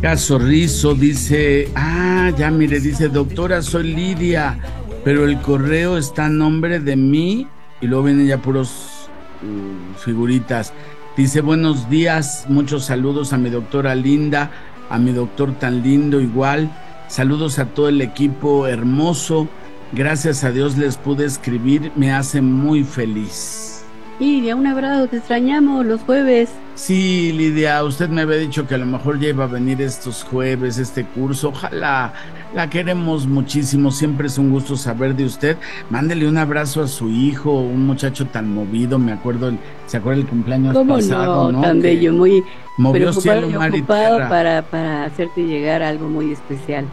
Caso Rizo dice, ya mire, dice, doctora, soy Lidia, pero el correo está a nombre de mí, y luego vienen ya puros figuritas. Dice, buenos días, muchos saludos a mi doctora linda, a mi doctor tan lindo igual, saludos a todo el equipo hermoso, gracias a Dios les pude escribir, me hace muy feliz. Lidia, un abrazo, te extrañamos los jueves. Sí, Lidia, usted me había dicho que a lo mejor ya iba a venir estos jueves, este curso, ojalá, la queremos muchísimo, siempre es un gusto saber de usted. Mándele un abrazo a su hijo, un muchacho tan movido, me acuerdo, ¿se acuerda el cumpleaños pasado? No, tan bello, muy movió cielo, mar y tierra. para hacerte llegar algo muy especial.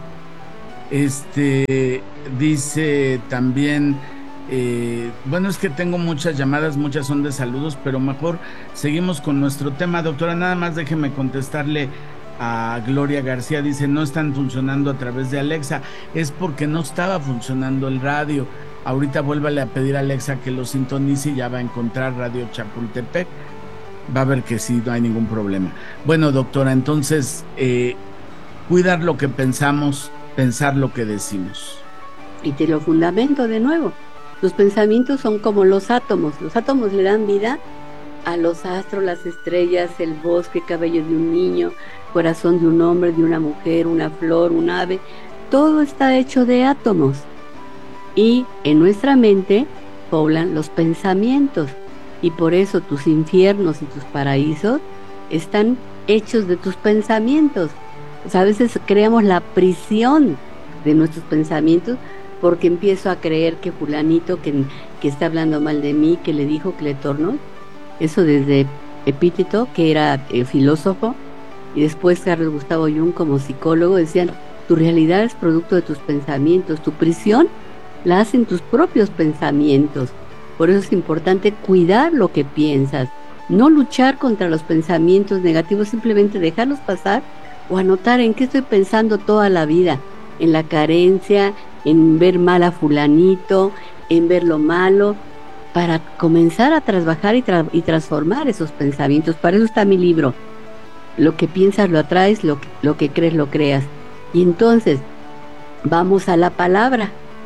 Dice también... bueno, es que tengo muchas llamadas, muchas son de saludos, pero mejor seguimos con nuestro tema. Doctora, nada más déjeme contestarle a Gloria García. Dice, no están funcionando a través de Alexa, es porque no estaba funcionando el radio. Ahorita vuélvale a pedir a Alexa que lo sintonice y ya va a encontrar Radio Chapultepec. Va a ver que sí, no hay ningún problema. Bueno, doctora, entonces, cuidar lo que pensamos, pensar lo que decimos. Y te lo fundamento de nuevo. Los pensamientos son como los átomos le dan vida a los astros, las estrellas, el bosque, cabello de un niño, corazón de un hombre, de una mujer, una flor, un ave, todo está hecho de átomos. Y en nuestra mente poblan los pensamientos, y por eso tus infiernos y tus paraísos están hechos de tus pensamientos. O sea, a veces creamos la prisión de nuestros pensamientos, porque empiezo a creer que fulanito que está hablando mal de mí, que le dijo, que le tornó. Eso desde Epíteto, que era filósofo, y después Carlos Gustavo Jung como psicólogo, decían, tu realidad es producto de tus pensamientos, tu prisión la hacen tus propios pensamientos. Por eso es importante cuidar lo que piensas, no luchar contra los pensamientos negativos, simplemente dejarlos pasar o anotar en qué estoy pensando toda la vida, en la carencia, en ver mal a fulanito, en ver lo malo, para comenzar a trabajar y transformar esos pensamientos. Para eso está mi libro. Lo que piensas lo atraes, lo que crees lo creas. Y entonces, vamos a la palabra.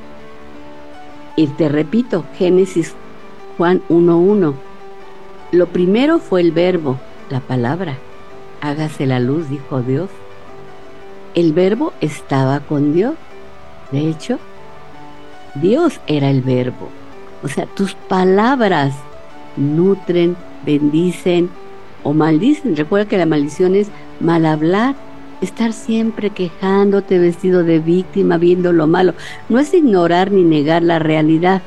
Y te repito, Génesis, Juan 1:1. Lo primero fue el verbo, la palabra. Hágase la luz, dijo Dios. El verbo estaba con Dios. De hecho, Dios era el verbo. O sea, tus palabras nutren, bendicen o maldicen. Recuerda que la maldición es mal hablar, estar siempre quejándote, vestido de víctima, viendo lo malo. No es ignorar ni negar la realidad.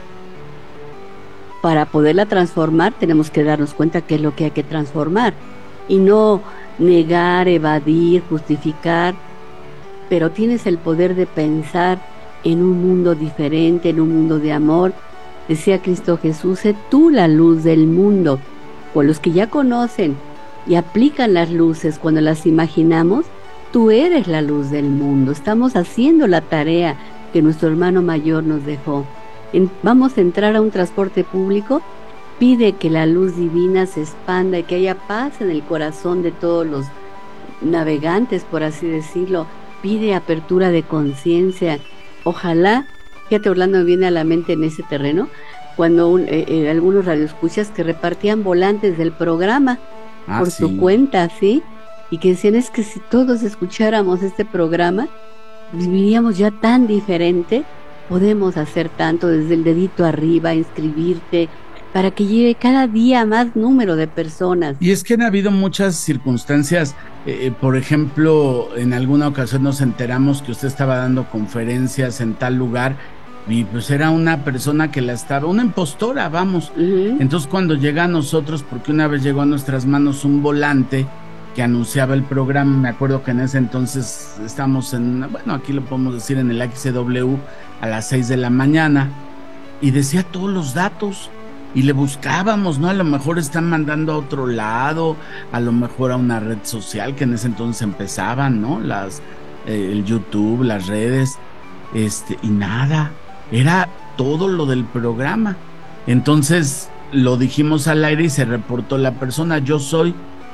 Para poderla transformar, tenemos que darnos cuenta qué es lo que hay que transformar. Y no negar, evadir, justificar. Pero tienes el poder de pensar en un mundo diferente, en un mundo de amor. Decía Cristo Jesús, sé tú la luz del mundo. Por los que ya conocen y aplican las luces cuando las imaginamos, tú eres la luz del mundo. Estamos haciendo la tarea que nuestro hermano mayor nos dejó. Vamos a entrar a un transporte público, pide que la luz divina se expanda y que haya paz en el corazón de todos los navegantes, por así decirlo. Pide apertura de conciencia. Ojalá, fíjate, Orlando, me viene a la mente en ese terreno, cuando algunos radioescuchas que repartían volantes del programa por su cuenta, ¿sí? Y que decían, es que si todos escucháramos este programa, viviríamos ya tan diferente, podemos hacer tanto, desde el dedito arriba, inscribirte, para que llegue cada día más número de personas. Y es que han habido muchas circunstancias, por ejemplo, en alguna ocasión nos enteramos que usted estaba dando conferencias en tal lugar y pues era una persona que una impostora, vamos. Entonces cuando llega a nosotros, porque una vez llegó a nuestras manos un volante que anunciaba el programa, me acuerdo que en ese entonces estábamos aquí lo podemos decir, en el XW a las 6 de la mañana, y decía todos los datos, y le buscábamos, ¿no? A lo mejor están mandando a otro lado, a lo mejor a una red social que en ese entonces empezaban, ¿no? El YouTube, las redes, y nada, era todo lo del programa. Entonces lo dijimos al aire y se reportó la persona, yo soy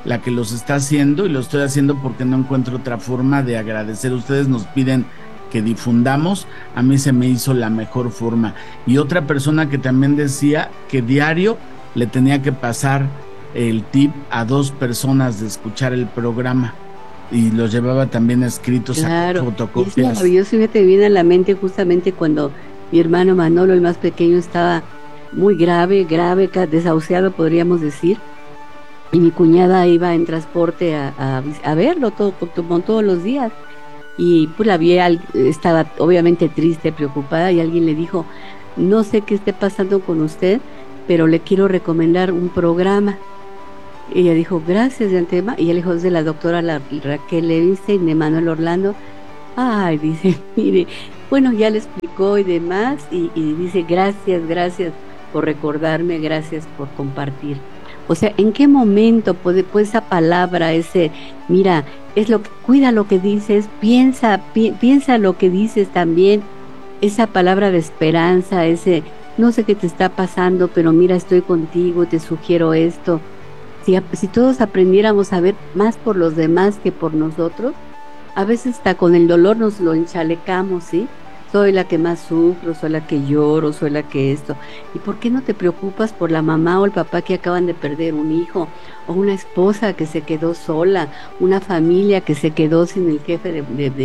la que los está haciendo, y lo estoy haciendo porque no encuentro otra forma de agradecer. Ustedes nos piden que difundamos, a mí se me hizo la mejor forma. Y otra persona que también decía que diario le tenía que pasar el tip a 2 personas de escuchar el programa, y los llevaba también escritos, claro, a fotocopias. fotocopias. Es maravilloso, y te viene a la mente justamente cuando mi hermano Manolo, el más pequeño, estaba muy grave, desahuciado, podríamos decir, y mi cuñada iba en transporte a verlo como todos los días, y pues la vi, estaba obviamente triste, preocupada, y alguien le dijo, no sé qué esté pasando con usted, pero le quiero recomendar un programa. Y ella dijo, gracias de antemano, y él dijo, es de la doctora Raquel Levinstein, de Manuel Orlando. Ay, dice, mire, bueno, ya le explicó y demás, y dice, gracias por recordarme, gracias por compartir. O sea, ¿en qué momento puede esa palabra, mira, cuida lo que dices, piensa lo que dices también, esa palabra de esperanza, no sé qué te está pasando, pero mira, estoy contigo, te sugiero esto. Si todos aprendiéramos a ver más por los demás que por nosotros, a veces hasta con el dolor nos lo enchalecamos, ¿sí? Soy la que más sufro, soy la que lloro, soy la que esto. ¿Y por qué no te preocupas por la mamá o el papá que acaban de perder un hijo? O una esposa que se quedó sola, una familia que se quedó sin el jefe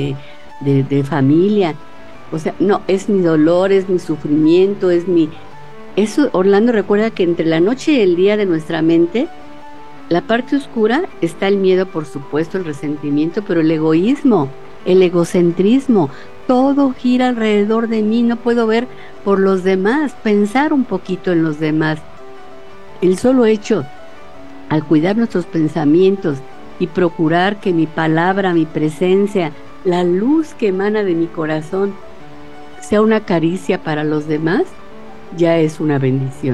de familia. O sea, no, es mi dolor, es mi sufrimiento, Eso, Orlando, recuerda que entre la noche y el día de nuestra mente, la parte oscura está el miedo, por supuesto, el resentimiento, pero el egoísmo, el egocentrismo, todo gira alrededor de mí, no puedo ver por los demás, pensar un poquito en los demás. El solo hecho, al cuidar nuestros pensamientos y procurar que mi palabra, mi presencia, la luz que emana de mi corazón sea una caricia para los demás, ya es una bendición.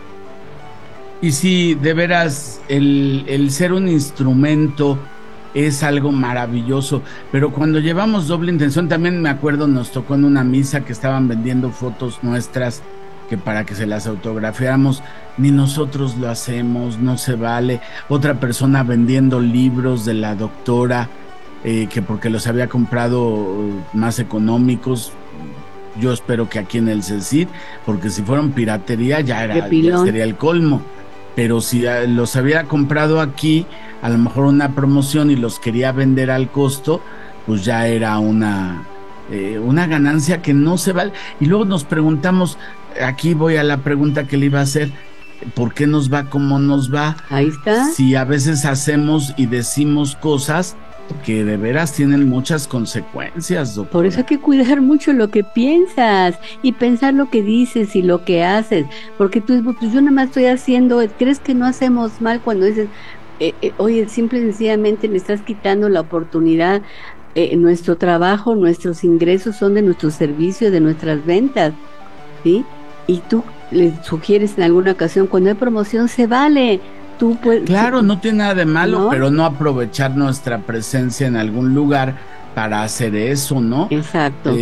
Y sí, de veras, el ser un instrumento es algo maravilloso, pero cuando llevamos doble intención, también me acuerdo, nos tocó en una misa que estaban vendiendo fotos nuestras, que para que se las autografiáramos, ni nosotros lo hacemos, no se vale. Otra persona vendiendo libros de la doctora, que porque los había comprado más económicos. Yo espero que aquí en el CECID, porque si fueron piratería ya sería el colmo. Pero si los había comprado aquí, a lo mejor una promoción, y los quería vender al costo, pues ya era una ganancia que no se vale. Y luego nos preguntamos, aquí voy a la pregunta que le iba a hacer, ¿por qué nos va como nos va? Ahí está. Si a veces hacemos y decimos cosas que de veras tienen muchas consecuencias, doctora. Por eso hay que cuidar mucho lo que piensas y pensar lo que dices y lo que haces, porque tú dices, pues yo nada más estoy haciendo, ¿crees que no hacemos mal cuando dices, oye, simple y sencillamente le estás quitando la oportunidad? Nuestro trabajo, nuestros ingresos son de nuestro servicio, de nuestras ventas, ¿sí? Y tú le sugieres en alguna ocasión, cuando hay promoción se vale. Claro, no tiene nada de malo, ¿no? Pero no aprovechar nuestra presencia en algún lugar para hacer eso, ¿no? Exacto.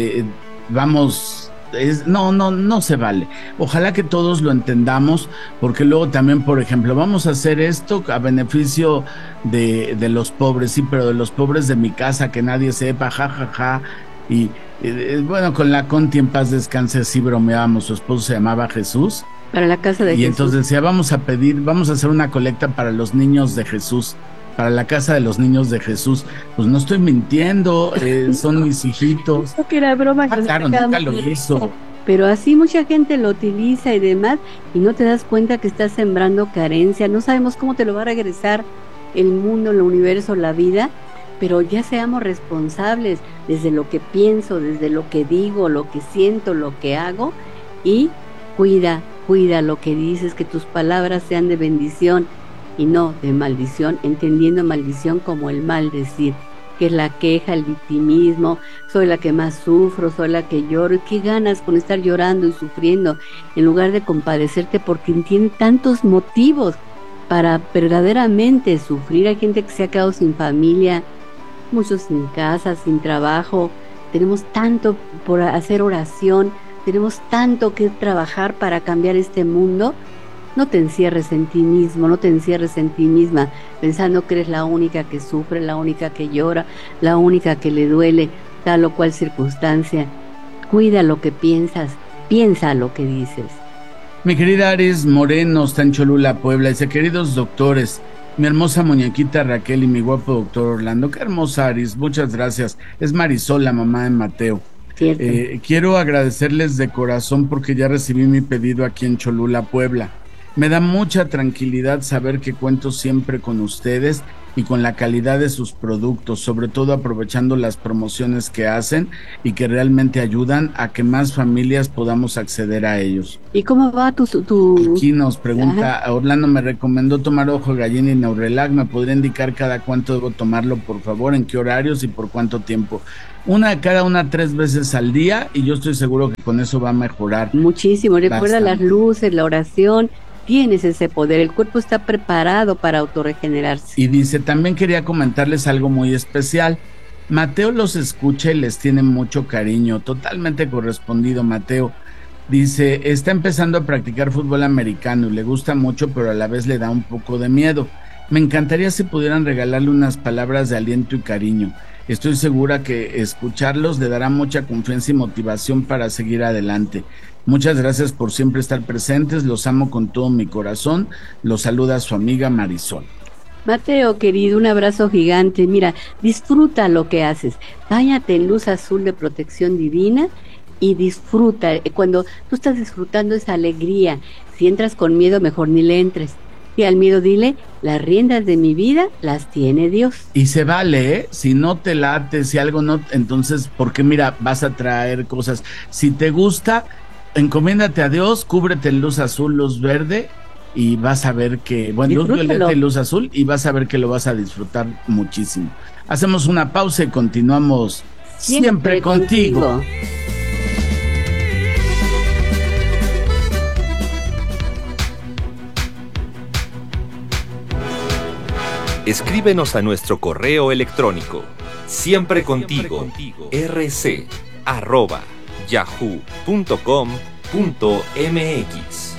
No se vale. Ojalá que todos lo entendamos, porque luego también, por ejemplo, vamos a hacer esto a beneficio de los pobres, sí, pero de los pobres de mi casa, que nadie sepa, jajaja. Y bueno, con la Conti, en paz descanse, así bromeábamos, su esposo se llamaba Jesús. Para la casa de Jesús. Y entonces decía, vamos a hacer una colecta para los niños de Jesús, para la casa de los niños de Jesús. Pues no estoy mintiendo, son mis hijitos. Eso que era broma. Claro, nunca lo hizo. Pero así mucha gente lo utiliza y demás, y no te das cuenta que estás sembrando carencia. No sabemos cómo te lo va a regresar el mundo, el universo, la vida, pero ya seamos responsables desde lo que pienso, desde lo que digo, lo que siento, lo que hago, y cuida lo que dices, que tus palabras sean de bendición y no de maldición, entendiendo maldición como el maldecir, que es la queja, el victimismo, soy la que más sufro, soy la que lloro. ¿Y qué ganas con estar llorando y sufriendo en lugar de compadecerte, porque tiene tantos motivos para verdaderamente sufrir? Hay gente que se ha quedado sin familia, muchos sin casa, sin trabajo. Tenemos tanto por hacer oración, tenemos tanto que trabajar para cambiar este mundo, No te encierres en ti mismo, no te encierres en ti misma, pensando que eres la única que sufre, la única que llora, la única que le duele tal o cual circunstancia. Cuida lo que piensas, piensa lo que dices. Mi querida Aris Moreno está en Cholula, Puebla. Dice: queridos doctores, mi hermosa muñequita Raquel y mi guapo doctor Orlando. Qué hermosa, Aris, muchas gracias. Es Marisol, la mamá de Mateo. Cierto. Quiero agradecerles de corazón porque ya recibí mi pedido aquí en Cholula, Puebla. Me da mucha tranquilidad saber que cuento siempre con ustedes y con la calidad de sus productos, sobre todo aprovechando las promociones que hacen y que realmente ayudan a que más familias podamos acceder a ellos. ¿Y cómo va tu... Aquí nos pregunta, Orlando me recomendó tomar ojo de gallina y Neurelac. ¿Me podría indicar cada cuánto debo tomarlo, por favor? ¿En qué horarios y por cuánto tiempo? Cada 3 veces al día, y yo estoy seguro que con eso va a mejorar muchísimo. Recuerda bastante. las luces, la oración. Tienes ese poder, el cuerpo está preparado para autorregenerarse. Y dice: también quería comentarles algo muy especial. Mateo los escucha y les tiene mucho cariño, totalmente correspondido, Mateo. Dice: está empezando a practicar fútbol americano y le gusta mucho, pero a la vez le da un poco de miedo. Me encantaría si pudieran regalarle unas palabras de aliento y cariño. Estoy segura que escucharlos le dará mucha confianza y motivación para seguir adelante. Muchas gracias por siempre estar presentes, los amo con todo mi corazón. Los saluda su amiga Marisol. Mateo, querido, un abrazo gigante. Mira, disfruta lo que haces. Báñate en luz azul de protección divina y disfruta. Cuando tú estás disfrutando esa alegría, si entras con miedo, mejor ni le entres. Y al miedo dile: las riendas de mi vida las tiene Dios. Y se vale, ¿eh? Si no te late, si algo no, entonces, porque mira, vas a traer cosas. Si te gusta, encomiéndate a Dios, cúbrete en luz azul, luz verde, y vas a ver que, bueno, luz violeta y luz azul, y vas a ver que lo vas a disfrutar muchísimo. Hacemos una pausa y continuamos siempre contigo. Escríbenos a nuestro correo electrónico siemprecontigo@yahoo.com.mx.